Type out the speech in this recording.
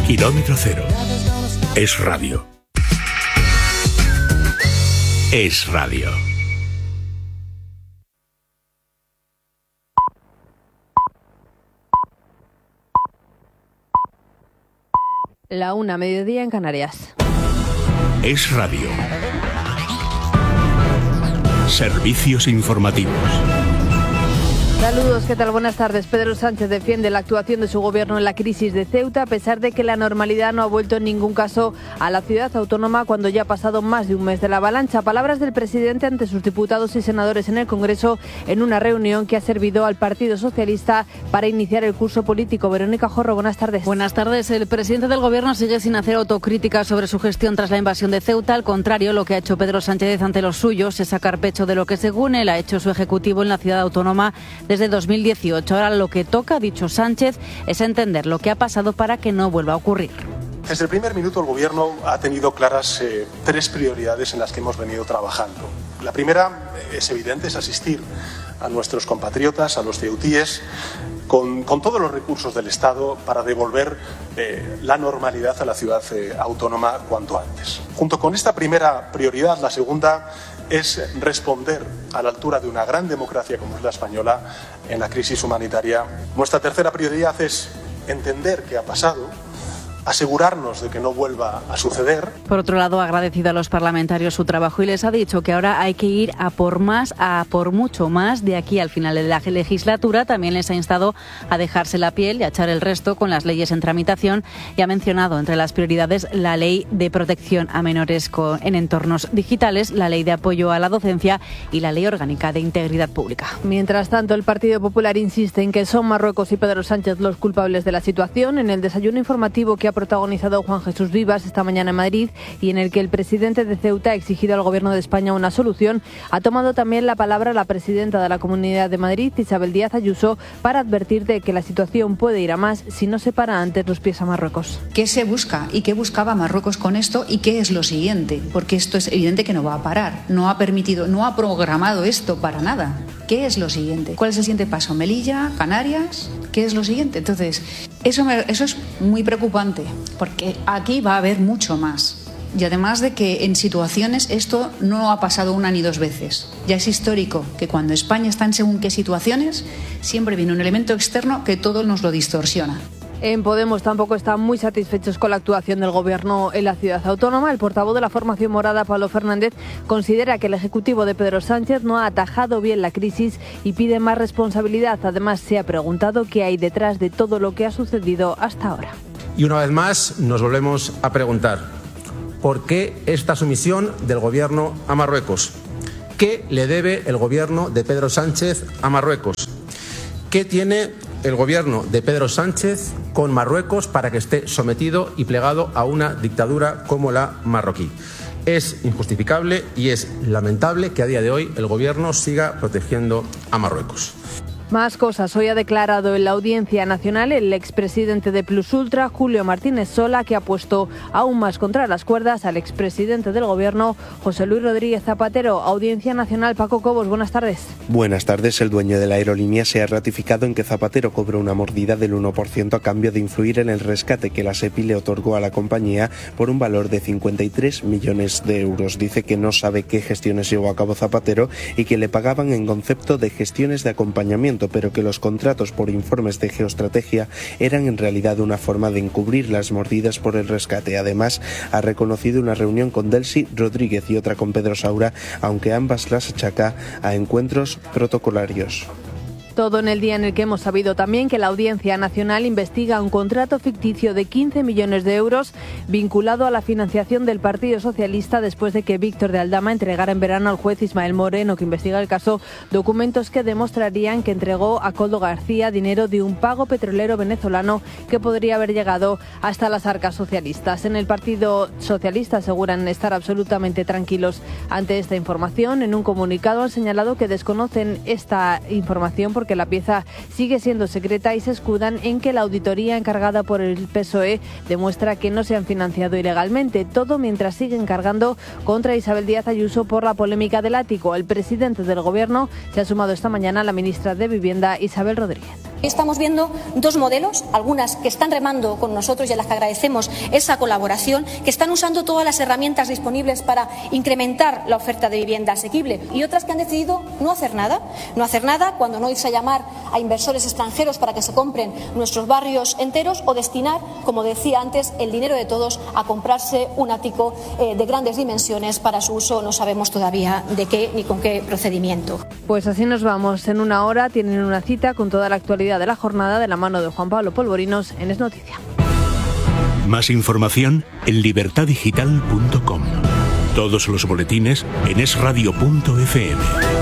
Kilómetro Cero. Es radio. Es radio. La 1, mediodía en Canarias. Es radio. Servicios informativos. Saludos, ¿qué tal? Buenas tardes. Pedro Sánchez defiende la actuación de su gobierno en la crisis de Ceuta, a pesar de que la normalidad no ha vuelto en ningún caso a la ciudad autónoma cuando ya ha pasado más de un mes de la avalancha. Palabras del presidente ante sus diputados y senadores en el Congreso en una reunión que ha servido al Partido Socialista para iniciar el curso político. Verónica Jorro, buenas tardes. Buenas tardes. El presidente del Gobierno sigue sin hacer autocrítica sobre su gestión tras la invasión de Ceuta. Al contrario, lo que ha hecho Pedro Sánchez ante los suyos es sacar pecho de lo que, según él, ha hecho su ejecutivo en la ciudad autónoma desde 2018. Ahora lo que toca, ha dicho Sánchez, es entender lo que ha pasado para que no vuelva a ocurrir. Desde el primer minuto el Gobierno ha tenido claras 3 prioridades en las que hemos venido trabajando. La primera es evidente, es asistir a nuestros compatriotas, a los ceutíes, con todos los recursos del Estado para devolver la normalidad a la ciudad autónoma cuanto antes. Junto con esta primera prioridad, la segunda es responder a la altura de una gran democracia como es la española en la crisis humanitaria. Nuestra tercera prioridad es entender qué ha pasado, asegurarnos de que no vuelva a suceder. Por otro lado, ha agradecido a los parlamentarios su trabajo y les ha dicho que ahora hay que ir a por más, a por mucho más de aquí al final de la legislatura. También les ha instado a dejarse la piel y a echar el resto con las leyes en tramitación y ha mencionado entre las prioridades la ley de protección a menores en entornos digitales, la ley de apoyo a la docencia y la ley orgánica de integridad pública. Mientras tanto, el Partido Popular insiste en que son Marruecos y Pedro Sánchez los culpables de la situación. En el desayuno informativo que ha protagonizado Juan Jesús Vivas esta mañana en Madrid y en el que el presidente de Ceuta ha exigido al Gobierno de España una solución, ha tomado también la palabra la presidenta de la Comunidad de Madrid, Isabel Díaz Ayuso, para advertir de que la situación puede ir a más si no se para antes los pies a Marruecos. ¿Qué se busca y qué buscaba Marruecos con esto y qué es lo siguiente? Porque esto es evidente que no va a parar, no ha permitido, no ha programado esto para nada. ¿Qué es lo siguiente? ¿Cuál es el siguiente paso? ¿Melilla? ¿Canarias? ¿Qué es lo siguiente? Entonces, eso es muy preocupante, porque aquí va a haber mucho más. Y además de que en situaciones esto no ha pasado una ni dos veces. Ya es histórico que cuando España está en según qué situaciones, siempre viene un elemento externo que todo nos lo distorsiona. En Podemos tampoco están muy satisfechos con la actuación del Gobierno en la ciudad autónoma. El portavoz de la formación morada, Pablo Fernández, considera que el Ejecutivo de Pedro Sánchez no ha atajado bien la crisis y pide más responsabilidad. Además, se ha preguntado qué hay detrás de todo lo que ha sucedido hasta ahora. Y una vez más nos volvemos a preguntar, ¿por qué esta sumisión del Gobierno a Marruecos? ¿Qué le debe el Gobierno de Pedro Sánchez a Marruecos? ¿Qué tiene el Gobierno de Pedro Sánchez con Marruecos para que esté sometido y plegado a una dictadura como la marroquí? Es injustificable y es lamentable que a día de hoy el Gobierno siga protegiendo a Marruecos. Más cosas. Hoy ha declarado en la Audiencia Nacional el expresidente de Plus Ultra, Julio Martínez Sola, que ha puesto aún más contra las cuerdas al expresidente del Gobierno, José Luis Rodríguez Zapatero. Audiencia Nacional, Paco Cobos, buenas tardes. Buenas tardes. El dueño de la aerolínea se ha ratificado en que Zapatero cobró una mordida del 1% a cambio de influir en el rescate que la SEPI le otorgó a la compañía por un valor de 53 millones de euros. Dice que no sabe qué gestiones llevó a cabo Zapatero y que le pagaban en concepto de gestiones de acompañamiento, pero que los contratos por informes de geoestrategia eran en realidad una forma de encubrir las mordidas por el rescate. Además, ha reconocido una reunión con Delcy Rodríguez y otra con Pedro Saura, aunque ambas las achaca a encuentros protocolarios. Todo en el día en el que hemos sabido también que la Audiencia Nacional investiga un contrato ficticio de 15 millones de euros vinculado a la financiación del Partido Socialista después de que Víctor de Aldama entregara en verano al juez Ismael Moreno, que investiga el caso, documentos que demostrarían que entregó a Koldo García dinero de un pago petrolero venezolano que podría haber llegado hasta las arcas socialistas. En el Partido Socialista aseguran estar absolutamente tranquilos ante esta información. En un comunicado han señalado que desconocen esta información porque la pieza sigue siendo secreta y se escudan en que la auditoría encargada por el PSOE demuestra que no se han financiado ilegalmente. Todo mientras siguen cargando contra Isabel Díaz Ayuso por la polémica del ático. El presidente del Gobierno se ha sumado esta mañana a la ministra de Vivienda, Isabel Rodríguez. Estamos viendo dos modelos, algunas que están remando con nosotros y a las que agradecemos esa colaboración, que están usando todas las herramientas disponibles para incrementar la oferta de vivienda asequible, y otras que han decidido no hacer nada cuando no irse a llamar a inversores extranjeros para que se compren nuestros barrios enteros, o destinar, como decía antes, el dinero de todos a comprarse un ático de grandes dimensiones para su uso, no sabemos todavía de qué ni con qué procedimiento. Pues así nos vamos. En una hora tienen una cita con toda la actualidad de la jornada de la mano de Juan Pablo Polvorinos en Es Noticia. Más información en libertadigital.com. Todos los boletines en esradio.fm.